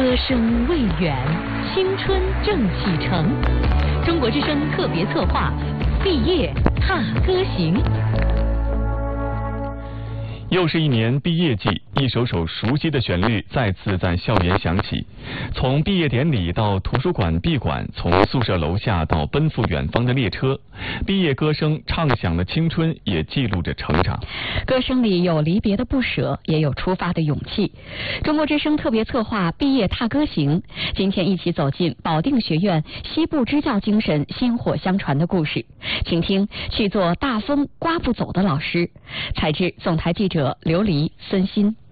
歌声未远，青春正启程。中国之声特别策划，毕业踏歌行。 又是一年毕业季，一首首熟悉的旋律再次在校园响起。从毕业典礼到图书馆闭馆，从宿舍楼下到奔赴远方的列车，毕业歌声唱响了青春，也记录着成长。 歌声里有离别的不舍，也有出发的勇气。中国之声特别策划毕业踏歌行，今天一起走进保定学院西部支教精神薪火相传的故事，请听去做大风刮不走的老师。采自总台记者刘黎、孙鑫。